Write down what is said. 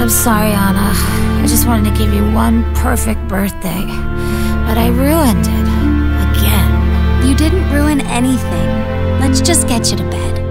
I'm sorry, Anna. I just wanted to give you one perfect birthday. But I ruined it. Again. You didn't ruin anything. Let's just get you to bed.